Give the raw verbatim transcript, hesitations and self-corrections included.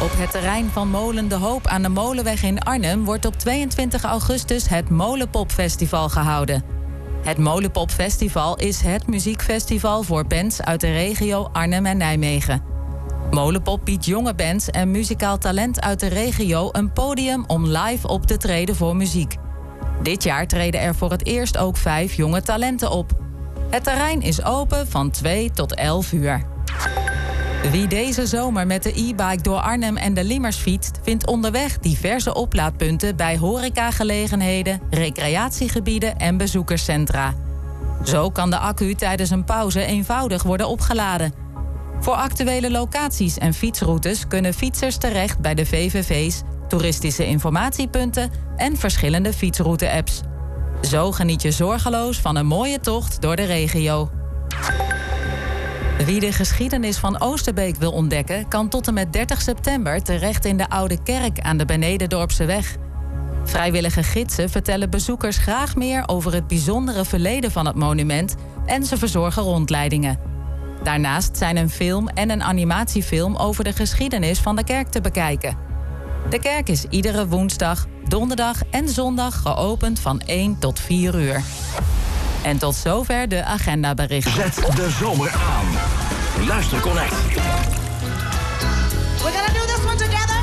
Op het terrein van Molen De Hoop aan de Molenweg in Arnhem wordt op tweeëntwintig augustus het Molenpopfestival gehouden. Het Molenpopfestival is het muziekfestival voor bands uit de regio Arnhem en Nijmegen. Molenpop biedt jonge bands en muzikaal talent uit de regio een podium om live op te treden voor muziek. Dit jaar treden er voor het eerst ook vijf jonge talenten op. Het terrein is open van twee tot elf uur. Wie deze zomer met de e-bike door Arnhem en de Liemers fietst, vindt onderweg diverse oplaadpunten bij horecagelegenheden, recreatiegebieden en bezoekerscentra. Zo kan de accu tijdens een pauze eenvoudig worden opgeladen. Voor actuele locaties en fietsroutes kunnen fietsers terecht bij de V V V's, toeristische informatiepunten en verschillende fietsroute-apps. Zo geniet je zorgeloos van een mooie tocht door de regio. Wie de geschiedenis van Oosterbeek wil ontdekken, kan tot en met dertig september terecht in de Oude Kerk aan de Benedendorpse weg. Vrijwillige gidsen vertellen bezoekers graag meer over het bijzondere verleden van het monument en ze verzorgen rondleidingen. Daarnaast zijn een film en een animatiefilm over de geschiedenis van de kerk te bekijken. De kerk is iedere woensdag, donderdag en zondag geopend van één tot vier uur. En tot zover de agendaberichten. Zet de zomer aan. Luister Connect. We're gonna do this one together.